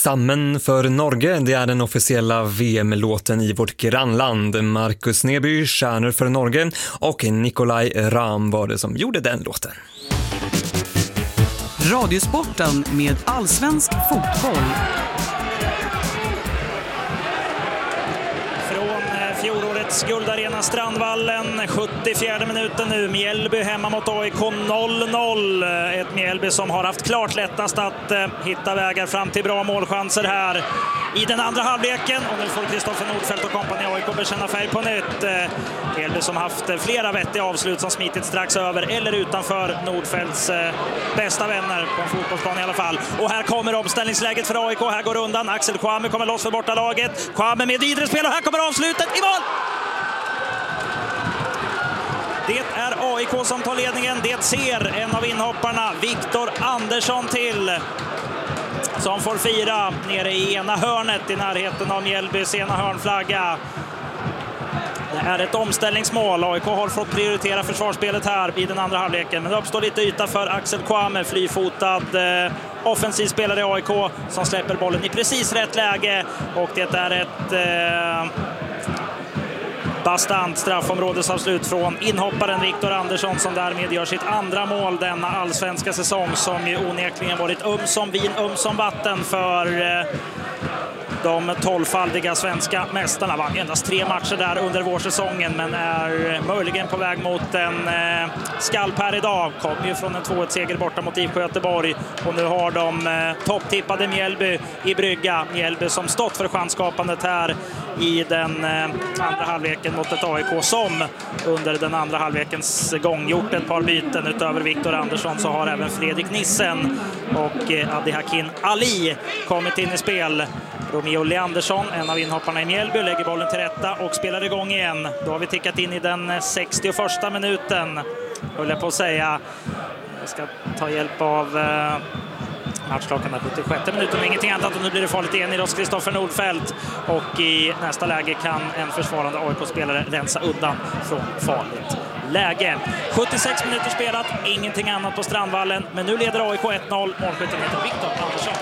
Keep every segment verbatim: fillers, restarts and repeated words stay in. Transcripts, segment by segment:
Sammen för Norge, det är den officiella V M-låten i vårt grannland. Markus Neby, stjärnor för Norge, och Nikolaj Ram var det som gjorde den låten. Radiosporten med allsvensk fotboll. Fjolårets guldarena Strandvallen, sjuttiofjärde minuten nu. Mjällby hemma mot A I K noll noll. Ett Mjällby som har haft klart lättast att eh, hitta vägar fram till bra målchanser här i den andra halvleken. Och nu får Kristoffer Nordfeldt och kompani A I K bekänna färg på nytt. Eh, Mjällby som haft flera vettiga avslut som smitit strax över eller utanför Nordfeldts eh, bästa vänner på en fotbollsplan i alla fall. Och här kommer omställningsläget för A I K. Här går undan. Axel Kwame kommer loss för bortalaget. Kwame med vidare spel och här kommer avslutet i mål! Det är A I K som tar ledningen. Det ser en av inhopparna, Viktor Andersson, till. Som får fira nere i ena hörnet i närheten av Mjällbys ena hörnflagga. Det är ett omställningsmål. A I K har fått prioritera försvarsspelet här i den andra halvleken. Men det uppstår lite yta för Axel Kwame, flyfotad eh, offensiv spelare i A I K som släpper bollen i precis rätt läge. Och det är ett... Eh, bastant straffområdesavslut från inhopparen Viktor Andersson som därmed gör sitt andra mål denna allsvenska säsong, som ju onekligen varit um som vin, um som vatten för eh, de tolvfaldiga svenska mästarna. Vann endast tre matcher där under vårsäsongen, men är möjligen på väg mot en eh, skalp här idag. Kom ju från en två ett-seger borta mot I F K Göteborg, och nu har de eh, topptippade Mjällby i brygga. Mjällby som stått för chanskapandet här i den eh, andra halvleken mot ett A I K som under den andra halvlekens gång gjort ett par byten. Utöver Viktor Andersson så har även Fredrik Nissen och eh, Adi Hakin Ali kommit in i spel. Romeo Leandersson, en av inhopparna i Mjällby, lägger bollen till rätta och spelar igång igen. Då har vi tickat in i den sextioförsta minuten, höll jag på att säga. Jag ska ta hjälp av eh, matchklockan, sjuttiosjätte minuten och ingenting annat. Och nu blir det farligt igen i oss, Kristoffer Nordfeldt. Och i nästa läge kan en försvarande A I K-spelare rensa undan från farligt läge. sjuttiosex minuter spelat, ingenting annat på Strandvallen. Men nu leder A I K ett noll. Målskytten heter Viktor Andersson.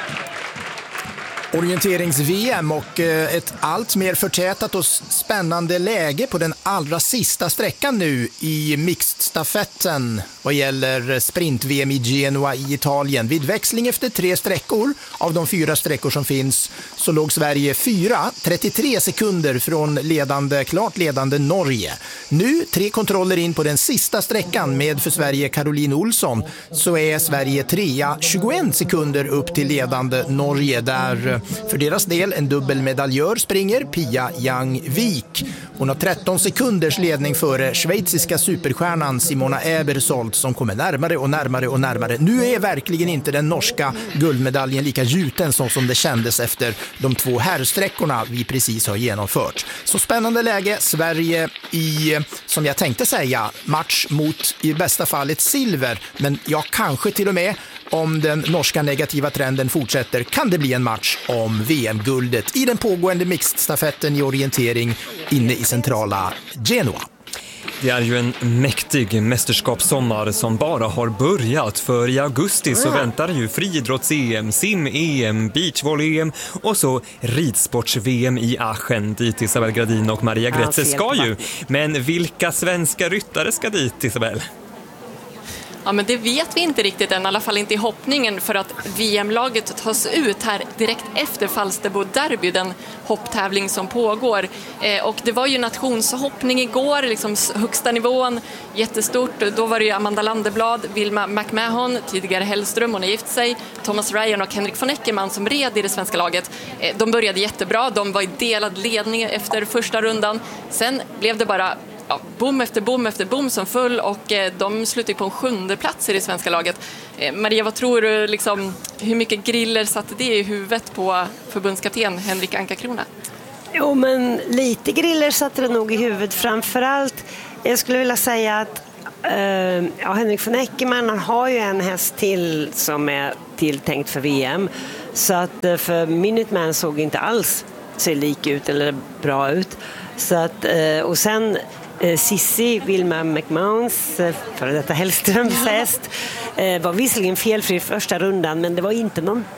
Orienterings-V M och ett allt mer förtätat och spännande läge på den allra sista sträckan nu i mixed-stafetten vad gäller sprint-V M i Genua i Italien. Vid växling efter tre sträckor av de fyra sträckor som finns så låg Sverige fyra, trettiotre sekunder från ledande, klart ledande Norge. Nu, tre kontroller in på den sista sträckan med för Sverige Caroline Olsson, så är Sverige trea, tjugoen sekunder upp till ledande Norge, där för deras del en dubbelmedaljör springer, Pia Yang-Vik. Hon har tretton sekunders ledning före schweiziska superstjärnan Simona Ebersold som kommer närmare och närmare och närmare. Nu är verkligen inte den norska guldmedaljen lika gjuten som, som det kändes efter de två herrsträckorna vi precis har genomfört. Så spännande läge, Sverige i, som jag tänkte säga, match mot i bästa fall ett silver, men ja, kanske till och med om den norska negativa trenden fortsätter kan det bli en match om V M-guldet i den pågående mixed-stafetten i orientering inne i centrala Genua. Det är ju en mäktig mästerskapssommar som bara har börjat, för i augusti så väntar ju friidrotts-E M, sim-E M, beachvolley-E M och så ridsports-V M i Aachen, dit Isabel Gradin och Maria Gretze ska ju. Men vilka svenska ryttare ska dit, Isabel? Ja, men det vet vi inte riktigt än, i alla fall inte i hoppningen, för att V M-laget tas ut här direkt efter Falsterbo Derby, den hopptävling som pågår. Eh, och det var ju nationshoppning igår, liksom högsta nivån, jättestort. Då var det ju Amanda Landeblad, Vilma McMahon, tidigare Hellström, hon har gift sig, Thomas Ryan och Henrik von Eckermann som red i det svenska laget. Eh, de började jättebra, de var i delad ledning efter första rundan. Sen blev det bara Ja, bom efter bom efter bom som full, och eh, de slutade på en sjunde plats i det svenska laget. Eh, Maria, vad tror du, liksom, hur mycket griller satte det i huvudet på förbundskapten Henrik Anka-Krona? Jo, men lite griller satte det nog i huvudet. Framförallt, jag skulle vilja säga att eh, ja, Henrik von Eckermann, han har ju en häst till som är tilltänkt för V M. Så att eh, för Minuteman såg inte alls ser lik ut eller bra ut. Så att, eh, och sen Eh, Sissi, Vilma McMahons, eh, före detta Hellströms häst, eh, var visserligen felfri första rundan, men det var inte någon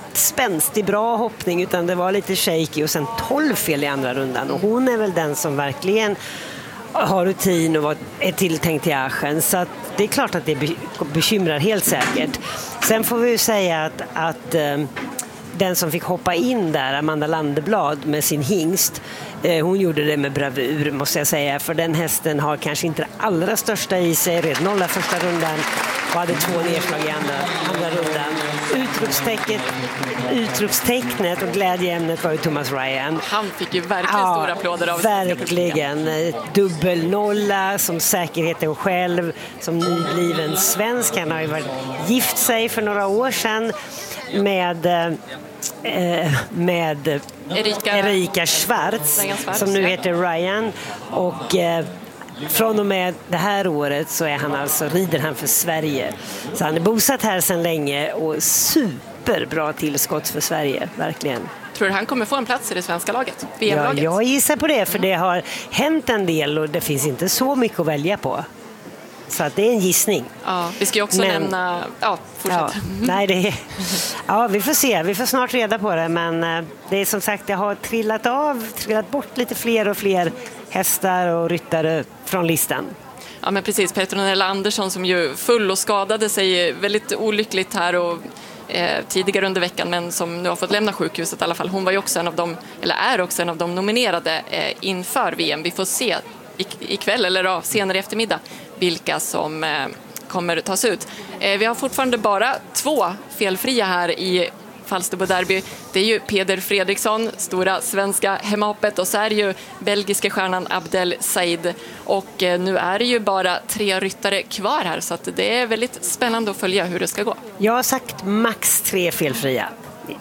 spänstig, bra hoppning, utan det var lite shaky och sen tolv fel i andra rundan. Och hon är väl den som verkligen har rutin och är tilltänkt i Aachen, så att det är klart att det bekymrar helt säkert. Sen får vi ju säga att, att um, den som fick hoppa in där, Amanda Landeblad med sin hingst, eh, hon gjorde det med bravur, måste jag säga, för den hästen har kanske inte det allra största i sig, redan nolla första rundan och hade två nedslag i andra, andra rundan. Utropstecknet, utropstecknet och glädjeämnet var ju Thomas Ryan. Han fick ju verkligen ja, stora applåder av verkligen. Dubbelnolla som säkerheten själv, som nybliven svensk. Han har ju varit gift sig för några år sedan med eh, med Erika, Erika Schwarz, Schwarz som nu ja. heter Ryan, och eh, från och med det här året så är han alltså, rider han för Sverige. Så han är bosatt här sedan länge och superbra tillskott för Sverige, verkligen. Tror du han kommer få en plats i det svenska laget? V Ja, M-laget? jag gissar på det, för det har hänt en del och det finns inte så mycket att välja på. Så att det är en gissning. Ja, vi ska ju också men, nämna... Ja, fortsätt. Ja, nej, det är, ja, vi får se. Vi får snart reda på det. Men det är som sagt, det har trillat av, trillat bort lite fler och fler hästar och ryttare från listan. Ja, men precis. Petronella Andersson som ju full och skadade sig väldigt olyckligt här och eh, tidigare under veckan, men som nu har fått lämna sjukhuset i alla fall. Hon var ju också en av dem, eller är också en av de nominerade eh, inför V M. Vi får se ikväll eller ja, senare i eftermiddag vilka som eh, kommer tas ut. Eh, vi har fortfarande bara två felfria här i Falsterbo Derby. Det är ju Peder Fredriksson, stora svenska hemmahoppet, och så är det ju belgiska stjärnan Abdel Said. Och eh, nu är det ju bara tre ryttare kvar här, så att det är väldigt spännande att följa hur det ska gå. Jag har sagt max tre felfria.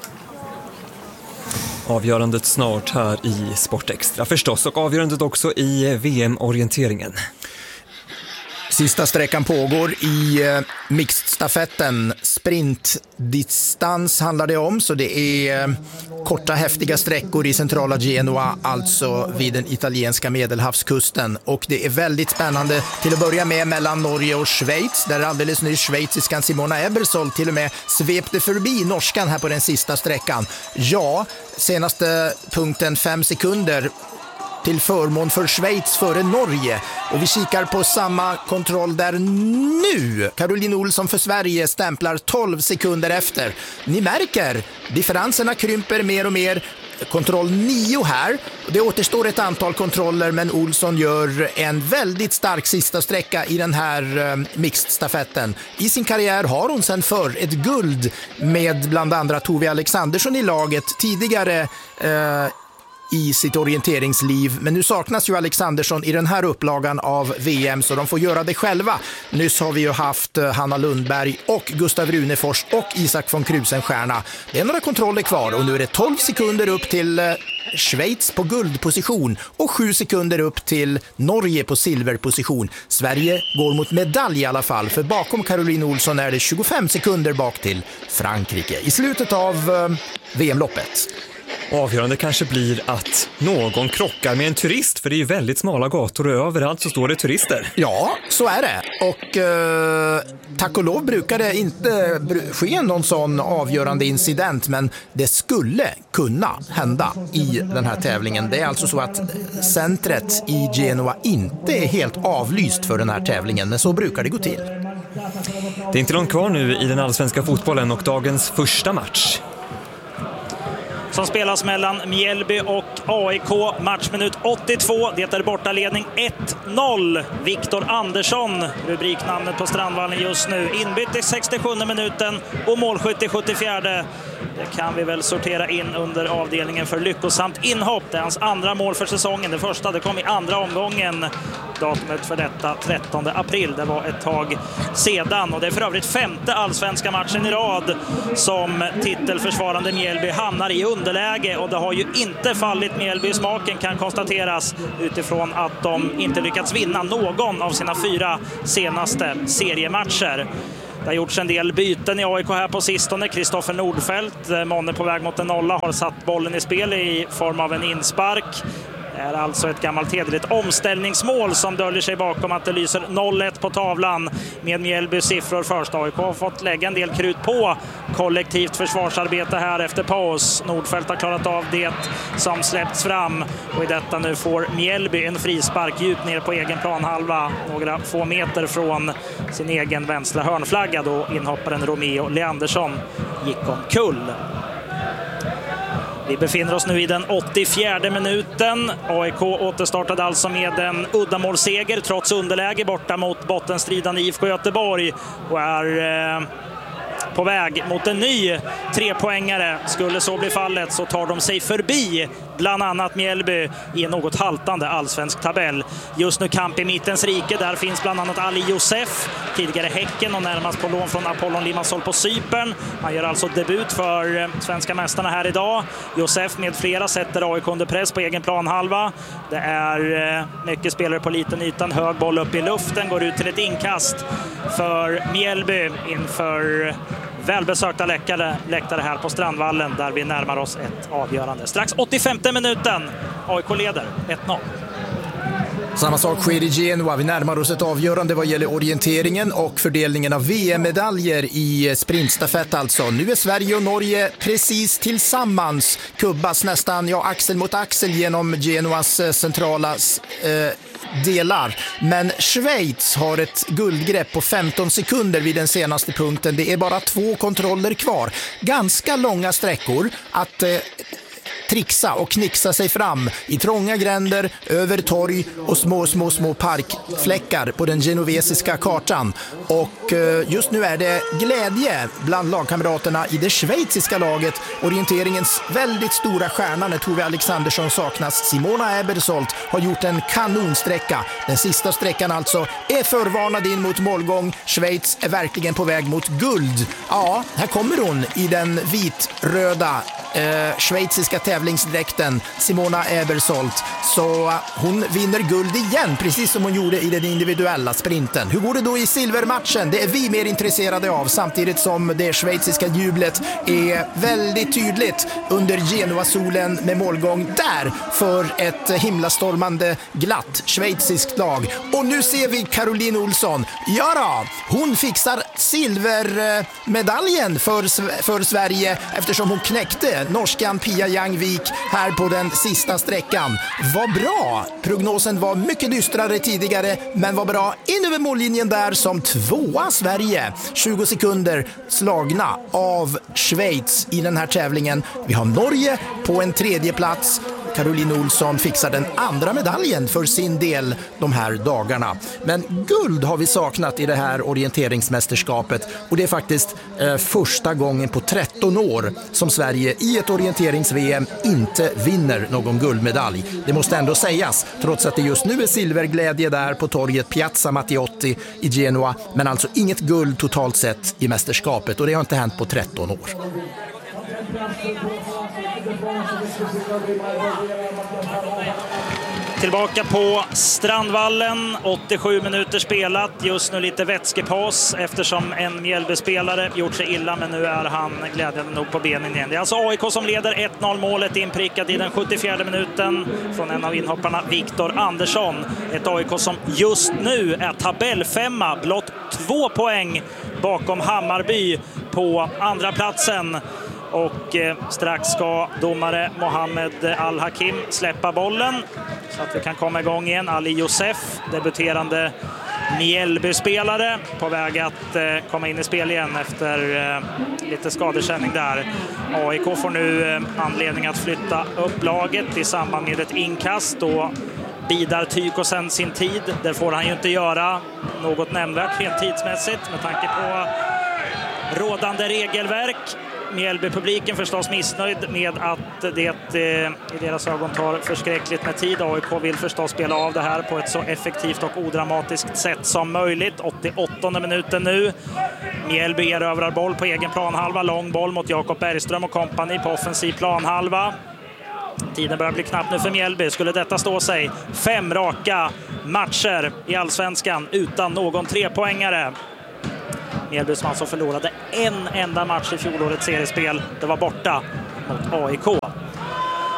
Avgörandet snart här i Sportextra förstås, och avgörandet också i V M-orienteringen. Sista sträckan pågår i eh, mixed-stafetten. Sprintdistans handlar det om, så det är eh, korta häftiga sträckor i centrala Genua, alltså vid den italienska medelhavskusten. Och det är väldigt spännande till att börja med mellan Norge och Schweiz, där alldeles nyss schweiziskan Simona Ebersol till och med svepte förbi norskan här på den sista sträckan. Ja, senaste punkten fem sekunder till förmån för Schweiz före Norge. Och vi kikar på samma kontroll där nu. Caroline Olsson för Sverige stämplar tolv sekunder efter. Ni märker, differenserna krymper mer och mer. Kontroll nio här. Det återstår ett antal kontroller, men Olsson gör en väldigt stark sista sträcka i den här uh, mixed-stafetten. I sin karriär har hon sedan förr ett guld med bland andra Tove Alexandersson i laget tidigare uh, i sitt orienteringsliv, men nu saknas ju Alexandersson i den här upplagan av V M, så de får göra det själva. Nyss har vi ju haft Hanna Lundberg och Gustav Runefors och Isak von Krusenstjerna. Det är några kontroller kvar och nu är det tolv sekunder upp till Schweiz på guldposition och sju sekunder upp till Norge på silverposition. Sverige går mot medalj i alla fall, för bakom Caroline Olsson är det tjugofem sekunder bak till Frankrike i slutet av V M-loppet. Avgörande kanske blir att någon krockar med en turist, för det är ju väldigt smala gator och överallt så står det turister. Ja, så är det. Och eh, tack och lov brukar det inte ske någon sån avgörande incident, men det skulle kunna hända i den här tävlingen. Det är alltså så att centret i Genua inte är helt avlyst för den här tävlingen, men så brukar det gå till. Det är inte långt kvar nu i den allsvenska fotbollen och dagens första match som spelas mellan Mjällby och A I K. Matchminut åttiotvå. Det är bortaledning ett noll. Viktor Andersson, rubriknamnet på Strandvallen just nu. Inbytt i sextiosjunde minuten och målskytt i sjuttiofjärde. Det kan vi väl sortera in under avdelningen för lyckosamt inhopp. Det är hans andra mål för säsongen. Det första det kom i andra omgången. Datumet för detta trettonde april. Det var ett tag sedan. Och det är för övrigt femte allsvenska matchen i rad som titelförsvarande Mjällby hamnar i underläge. Och det har ju inte fallit Mjällby i smaken, kan konstateras, utifrån att de inte lyckats vinna någon av sina fyra senaste seriematcher. Det har gjorts en del byten i A I K här på sistone. Kristoffer Nordfeldt, Månne på väg mot en nolla, har satt bollen i spel i form av en inspark. Det är alltså ett gammalt hederligt omställningsmål som döljer sig bakom att det lyser noll ett på tavlan med Mjällby siffror först. A I K har fått lägga en del krut på kollektivt försvarsarbete här efter paus. Nordfeldt har klarat av det som släppts fram och i detta nu får Mjällby en frispark djupt ner på egen planhalva. Några få meter från sin egen vänstra hörnflagga då inhopparen Romeo Leandersson gick omkull. Vi befinner oss nu i den åttiofjärde minuten. A I K återstartade alltså med en uddamålsseger trots underläge borta mot bottenstridande I F K Göteborg och är eh, på väg mot en ny trepoängare. Skulle så bli fallet så tar de sig förbi bland annat Mjällby i en något haltande allsvensk tabell. Just nu kamp i mittens rike. Där finns bland annat Ali Josef, tidigare Häcken och närmast på lån från Apollon Limassol på Cypern. Han gör alltså debut för svenska mästarna här idag. Josef med flera sätter A I K under press på egen planhalva. Det är mycket spelare på liten ytan. Hög boll upp i luften, går ut till ett inkast för Mjällby inför välbesökta läktare, läktare här på Strandvallen där vi närmar oss ett avgörande. Strax åttiofemte minuten. A I K leder ett noll. Samma sak sker i Genua. Vi närmar oss ett avgörande vad gäller orienteringen och fördelningen av V M-medaljer i sprintstafett alltså. Nu är Sverige och Norge precis tillsammans. Kubbas nästan ja, axel mot axel genom Genuas centrala eh, delar. Men Schweiz har ett guldgrepp på femton sekunder vid den senaste punkten. Det är bara två kontroller kvar. Ganska långa sträckor att eh, trixa och knixa sig fram i trånga gränder, över torg och små, små, små parkfläckar på den genovesiska kartan. Och just nu är det glädje bland lagkamraterna i det schweiziska laget. Orienteringens väldigt stora stjärna när Tove Alexandersson saknas. Simona Ebersold har gjort en kanonsträcka. Den sista sträckan alltså är förvarnad in mot målgång. Schweiz är verkligen på väg mot guld. Ja, här kommer hon i den vitröda eh, schweiziska tävlingsdräkten, Simona Ebersold. Så hon vinner guld igen, precis som hon gjorde i den individuella sprinten. Hur går det då i silvermatchen? Det är vi mer intresserade av, samtidigt som det schweiziska jublet är väldigt tydligt under Genua-solen med målgång där för ett himlastormande glatt schweiziskt lag. Och nu ser vi Caroline Olsson. Ja då, hon fixar silvermedaljen för, för Sverige eftersom hon knäckte norskan Pia Jangvik här på den sista sträckan. Vad bra! Prognosen var mycket dystrare tidigare, men var bra in över mållinjen där som tvåa Sverige. tjugo sekunder slagna av Schweiz i den här tävlingen. Vi har Norge på en tredje plats. Caroline Olsson fixar den andra medaljen för sin del de här dagarna. Men guld har vi saknat i det här orienteringsmästerskapet och det är faktiskt eh, första gången på tretton år som Sverige i ett orienterings-V M inte vinner någon guldmedalj. Det måste ändå sägas, trots att det just nu är silverglädje där på torget Piazza Matteotti i Genua, men alltså inget guld totalt sett i mästerskapet och det har inte hänt på tretton år. Tillbaka på Strandvallen, åttiosju minuter spelat, just nu lite vätskepaus eftersom en Mjällby-spelare gjort sig illa, men nu är han glädjande nog på benen igen. Det är alltså A I K som leder ett noll, målet inprickat i den sjuttiofjärde minuten från en av inhopparna, Viktor Andersson. Ett A I K som just nu är tabellfemma, blott två poäng bakom Hammarby på andra platsen. Och eh, strax ska domare Mohammed Al-Hakim släppa bollen så att vi kan komma igång igen. Ali Josef, debuterande Mjällby-spelare, på väg att eh, komma in i spel igen efter eh, lite skadekänning där. A I K får nu eh, anledning att flytta upp laget i samband med ett inkast och bidar Tykosen sin tid. Det får han ju inte göra något nämnvärt rent tidsmässigt med tanke på rådande regelverk. Mjällby-publiken förstås missnöjd med att det eh, i deras ögon tar förskräckligt med tid. A I K vill förstås spela av det här på ett så effektivt och odramatiskt sätt som möjligt. åttioåttonde minuten nu. Mjällby erövrar boll på egen planhalva. Lång boll mot Jakob Bergström och kompani på offensiv planhalva. Tiden börjar bli knapp nu för Mjällby. Skulle detta stå sig? Fem raka matcher i Allsvenskan utan någon trepoängare. Mjällby som alltså förlorade en enda match i fjolårets seriespel. Det var borta mot A I K.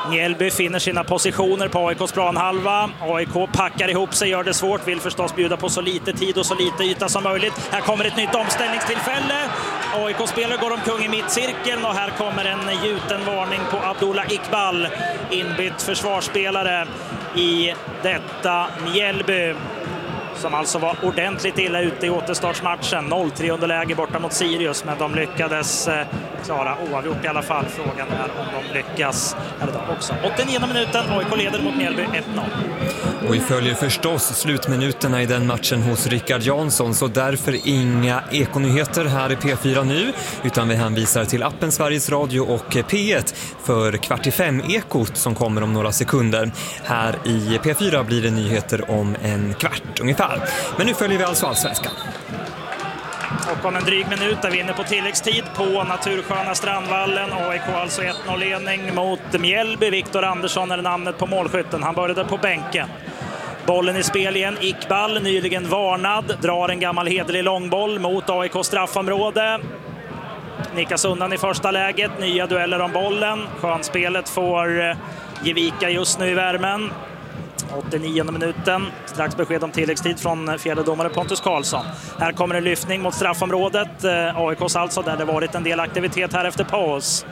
Mjällby finner sina positioner på A I K:s planhalva. A I K packar ihop sig, gör det svårt, vill förstås bjuda på så lite tid och så lite yta som möjligt. Här kommer ett nytt omställningstillfälle. A I K-spelare går omkring i mittcirkeln och här kommer en gjuten varning på Abdullah Iqbal, inbytt försvarsspelare i detta Mjällby, som alltså var ordentligt illa ute i återstartsmatchen. noll tre underläge borta mot Sirius, men de lyckades eh, klara oavgjort i alla fall. Frågan är om de lyckas här idag också. åttionionde minuten, A I K leder mot Mjällby ett noll. Och vi följer förstås slutminuterna i den matchen hos Rickard Jansson, så därför inga ekonyheter här i P fyra nu, utan vi hänvisar till appen Sveriges Radio och P ett för kvart i fem ekot som kommer om några sekunder. Här i P fyra blir det nyheter om en kvart ungefär. Men nu följer vi alltså Allsvenskan. Och om en dryg minut är vi inne på tilläggstid på natursköna Strandvallen. A I K alltså ett noll-ledning mot Mjällby. Viktor Andersson är namnet på målskytten. Han började på bänken. Bollen i spel igen. Iqbal, nyligen varnad, drar en gammal hederlig långboll mot A I K straffområde. Nickas undan i första läget. Nya dueller om bollen. Skönspelet får ge vika just nu i värmen. åttionionde minuten, strax besked om tilläggstid från fjärde domare Pontus Karlsson. Här kommer en lyftning mot straffområdet. A I K:s alltså, där det varit en del aktivitet här efter paus.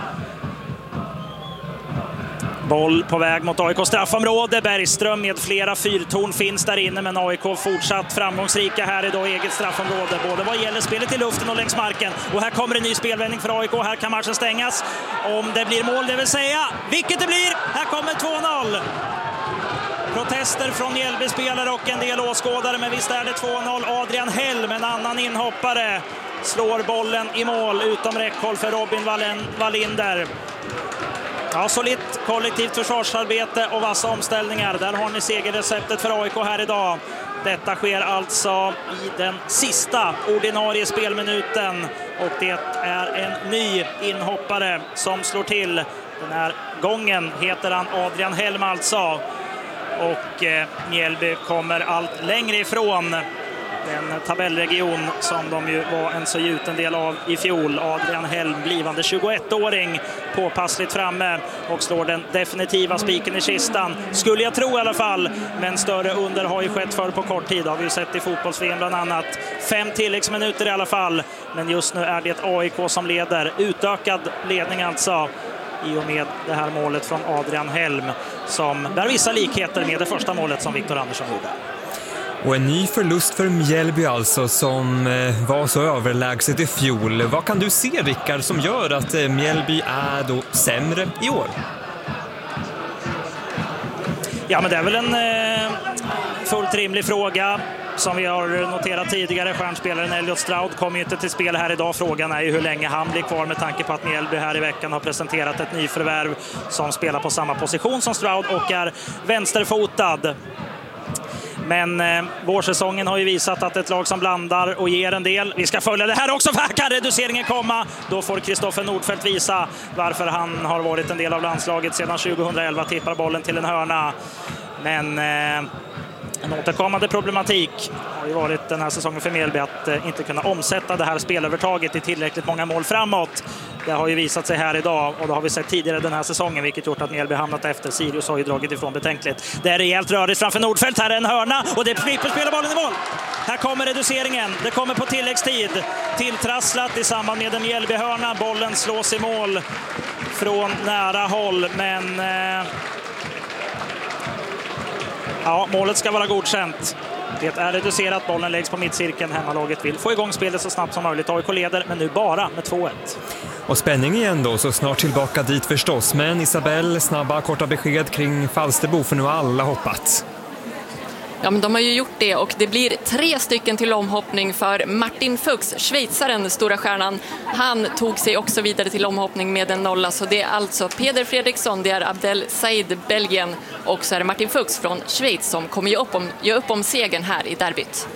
Boll på väg mot A I K straffområde. Bergström med flera fyrtorn finns där inne, men A I K fortsatt framgångsrika här idag i eget straffområde. Både vad gäller spelet i luften och längs marken. Och här kommer en ny spelvändning för A I K. Här kan matchen stängas om det blir mål, det vill säga vilket det blir. Här kommer två noll. Protester från Mjällby-spelare och en del åskådare, men visst är det två noll. Adrian Helm, en annan inhoppare, slår bollen i mål utom räckhåll för Robin Wallinder. Ja, solitt kollektivt försvarsarbete och vassa omställningar. Där har ni segerreceptet för A I K här idag. Detta sker alltså i den sista ordinarie spelminuten och det är en ny inhoppare som slår till. Den här gången heter han Adrian Helm alltså. Och eh, Mjällby kommer allt längre ifrån den tabellregion som de ju var en så gjuten del av i fjol. Adrian Helm, blivande tjugoettåring, påpassligt framme och slår den definitiva spiken i kistan. Skulle jag tro i alla fall, men större under har ju skett för på kort tid. Har vi ju sett i fotbolls-V M bland annat. Fem tilläggsminuter i alla fall, men just nu är det A I K som leder. Utökad ledning alltså, i och med det här målet från Adrian Helm som bär vissa likheter med det första målet som Viktor Andersson gjorde. Och en ny förlust för Mjällby alltså, som var så överlägset i fjol. Vad kan du se, Rickard, som gör att Mjällby är då sämre i år? Ja, men det är väl en eh, fullt rimlig fråga. Som vi har noterat tidigare, stjärnspelaren Elliot Stroud kommer ju inte till spel här idag. Frågan är ju hur länge han blir kvar, med tanke på att Mjällby här i veckan har presenterat ett nyförvärv som spelar på samma position som Stroud och är vänsterfotad. Men eh, vårsäsongen har ju visat att ett lag som blandar och ger en del. Vi ska följa det här också, för här kan reduceringen komma. Då får Kristoffer Nordfeldt visa varför han har varit en del av landslaget sedan tjugohundraelva. Tippar bollen till en hörna. Men eh, en återkommande problematik har ju varit den här säsongen för Mjällby att eh, inte kunna omsätta det här spelövertaget i tillräckligt många mål framåt. Det har ju visat sig här idag, och det har vi sett tidigare den här säsongen, vilket gjort att Mjällby hamnat efter. Sirius har ju dragit ifrån betänkligt. Det är rejält rörigt framför Nordfeldt. Här är en hörna och det är Flipper spelar bollen i mål. Här kommer reduceringen. Det kommer på tilläggstid. Tilltrasslat i samband med en Mjällby-hörna. Bollen slås i mål från nära håll, men eh... ja, målet ska vara godkänt. Det är reducerat, bollen läggs på mittcirkeln. Hemmalaget vill få igång spelet så snabbt som möjligt. A I K leder, men nu bara med två ett. Och spänning igen då, så snart tillbaka dit förstås. Men Isabelle, snabba, korta besked kring Falsterbo, för nu har alla hoppat. Ja, men de har ju gjort det, och det blir tre stycken till omhoppning för Martin Fuchs, schweizaren, stora stjärnan. Han tog sig också vidare till omhoppning med en nolla, så det är alltså Peder Fredriksson, det är Abdel Said, Belgien, och så är det Martin Fuchs från Schweiz som kommer ge upp om, ge upp om segern här i derbyt.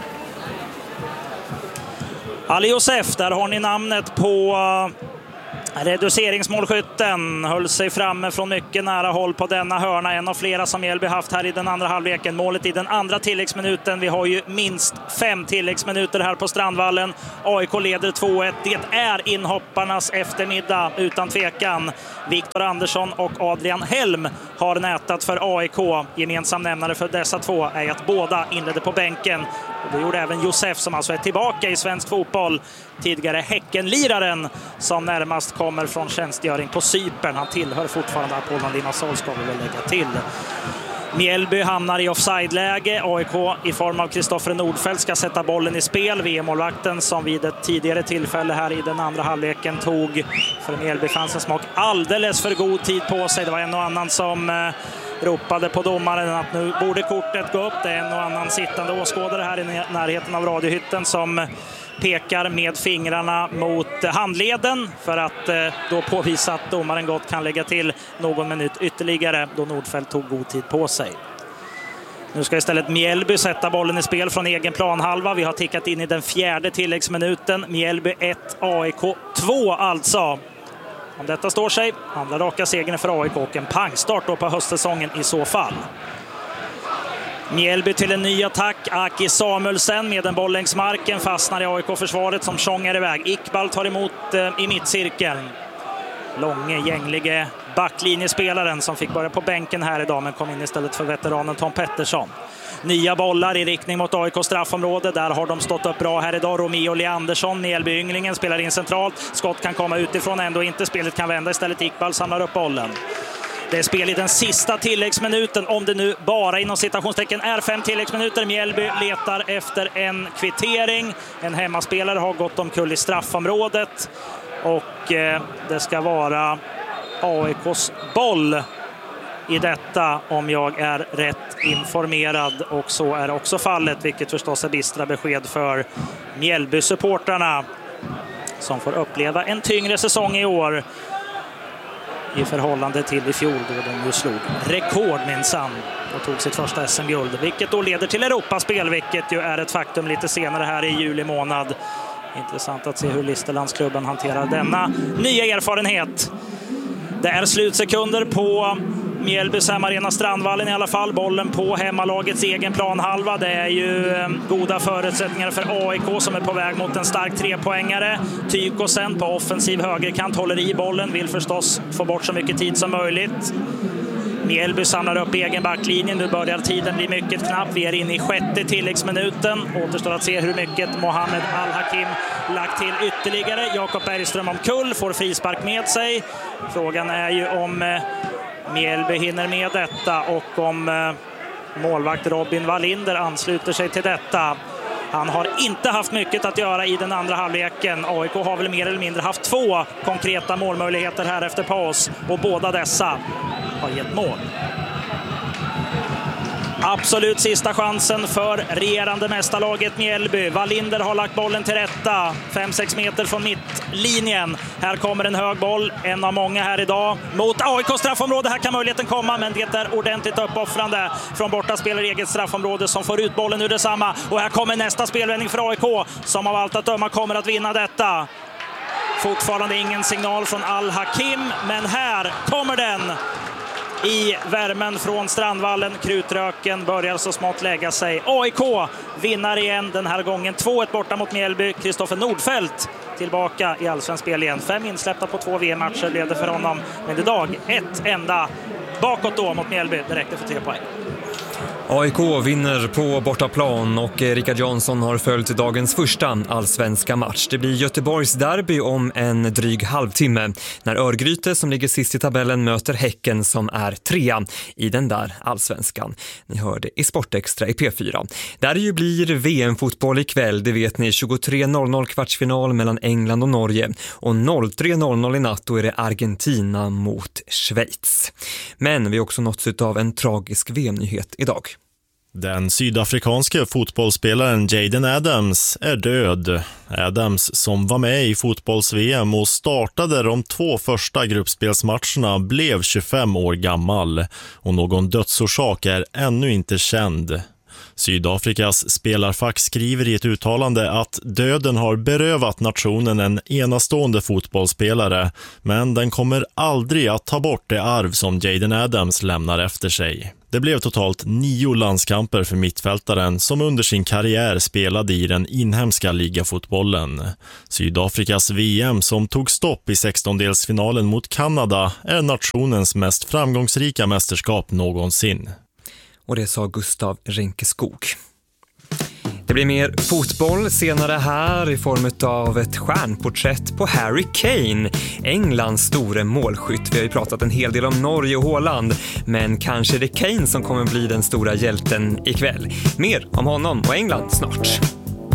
Ali Josef, där har ni namnet på Reduceringsmålskytten höll sig framme från mycket nära håll på denna hörna. En av flera som Mjällby haft här i den andra halvleken. Målet i den andra tilläggsminuten. Vi har ju minst fem tilläggsminuter här på Strandvallen. A I K leder två ett. Det är inhopparnas eftermiddag utan tvekan. Viktor Andersson och Adrian Helm har nätat för A I K. Gemensam nämnare för dessa två är att båda inledde på bänken. Och det gjorde även Josef som alltså är tillbaka i svensk fotboll. Tidigare Häckenliraren som närmast kommer från tjänstgöring på Cypern. Han tillhör fortfarande Apollon Limassol, ska vi väl lägga till. Mjällby hamnar i offside-läge. A I K i form av Kristoffer Nordfeldt ska sätta bollen i spel. V M-målvakten som vid ett tidigare tillfälle här i den andra halvleken tog för Mjällby fanns en smak alldeles för god tid på sig. Det var en och annan som eh, ropade på domaren att nu borde kortet gå upp. Det är en och annan sittande åskådare här i närheten av radiohytten som pekar med fingrarna mot handleden för att eh, då påvisa att domaren gott kan lägga till någon minut ytterligare då Nordfeldt tog god tid på sig. Nu ska istället Mjällby sätta bollen i spel från egen planhalva. Vi har tickat in i den fjärde tilläggsminuten. Mjällby ett, A I K två alltså. Om detta står sig, andra raka segern för A I K och en pangstart då på höstsäsongen i så fall. Mjällby till en ny attack. Aki Samuelsen med en boll längs marken fastnar i A I K-försvaret som tjongar iväg. Iqbal tar emot eh, i mittcirkeln. Långe, gänglige backlinjespelaren som fick börja på bänken här idag men kom in istället för veteranen Tom Pettersson. Nya bollar i riktning mot A I K straffområde. Där har de stått upp bra här idag. Romeo Leandersson, Mjällby-ynglingen, spelar in centralt. Skott kan komma utifrån, ändå inte. Spelet kan vända istället. Iqbal samlar upp bollen. Det är spel i den sista tilläggsminuten, om det nu bara inom citationstecken är fem tilläggsminuter. Mjällby letar efter en kvittering. En hemmaspelare har gått omkull i straffområdet. Och eh, det ska vara A I K:s boll i detta, om jag är rätt informerad. Och så är också fallet, vilket förstås är bistra besked för Mjällby-supportrarna som får uppleva en tyngre säsong i år i förhållande till i fjol då de ju slog rekord minsann och tog sitt första S M-guld, vilket då leder till Europaspel, vilket ju är ett faktum lite senare här i juli månad. Intressant att se hur Listerlandsklubben hanterar denna nya erfarenhet. Det är slutsekunder på Mjällbys hemmaarena Strandvallen i alla fall. Bollen på hemmalagets egen planhalva. Det är ju goda förutsättningar för A I K som är på väg mot en stark trepoängare. Tykosen på offensiv högerkant håller i bollen. Vill förstås få bort så mycket tid som möjligt. Mjällby samlar upp egen backlinjen. Nu börjar tiden bli mycket knapp. Vi är inne i sjätte tilläggsminuten. Återstår att se hur mycket Mohamed Al-Hakim lagt till ytterligare. Jakob Bergström omkull får frispark med sig. Frågan är ju om Mjällby hinner med detta och om målvakt Robin Wallinder ansluter sig till detta. Han har inte haft mycket att göra i den andra halvleken. A I K har väl mer eller mindre haft två konkreta målmöjligheter här efter paus och båda dessa har gett mål. Absolut sista chansen för regerande mästarlaget Mjällby. Wallinder har lagt bollen till rätta. fem sex meter från mittlinjen. Här kommer en hög boll. En av många här idag. Mot A I K straffområde. Här kan möjligheten komma. Men det är ordentligt uppoffrande från bortaspelare i eget straffområde som får ut bollen ur detsamma. Och här kommer nästa spelvändning för A I K som av allt att döma kommer att vinna detta. Fortfarande ingen signal från Al-Hakim. Men här kommer den. I värmen från Strandvallen. Krutröken börjar så smått lägga sig. A I K vinner igen den här gången. två ett borta mot Mjällby. Kristoffer Nordfeldt tillbaka i allsvensk spel igen. Fem insläppta på två V M-matcher leder för honom. Men idag ett enda bakåt då mot Mjällby. Det räckte för tre poäng. A I K vinner på bortaplan och Rickard Jansson har följt dagens första allsvenska match. Det blir Göteborgs derby om en dryg halvtimme när Örgryte som ligger sist i tabellen möter Häcken som är trea i den där allsvenskan. Ni hörde i Sportextra i P fyra. Där ju blir V M-fotboll ikväll, det vet ni, tjugotre noll noll kvartsfinal mellan England och Norge och noll tre noll noll i natt då är det Argentina mot Schweiz. Men vi har också nåtts av en tragisk V M-nyhet idag. Den sydafrikanske fotbollsspelaren Jaden Adams är död. Adams, som var med i fotbolls-V M och startade de två första gruppspelsmatcherna, blev tjugofem år gammal och någon dödsorsak är ännu inte känd. Sydafrikas spelarfack skriver i ett uttalande att döden har berövat nationen en enastående fotbollsspelare, men den kommer aldrig att ta bort det arv som Jaden Adams lämnar efter sig. Det blev totalt nio landskamper för mittfältaren som under sin karriär spelade i den inhemska ligafotbollen. Sydafrikas V M som tog stopp i sextondelsfinalen mot Kanada är nationens mest framgångsrika mästerskap någonsin. Och det sa Gustav Rinkeskog. Det blir mer fotboll senare här i form av ett stjärnporträtt på Harry Kane, Englands store målskytt. Vi har ju pratat en hel del om Norge och Håland, men kanske är det Kane som kommer bli den stora hjälten ikväll. Mer om honom och England snart.